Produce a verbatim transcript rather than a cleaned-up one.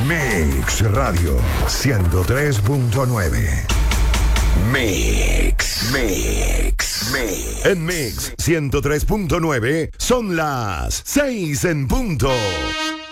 Mix Radio ciento tres punto nueve. Mix, Mix, Mix. En Mix ciento tres punto nueve son las seis en punto.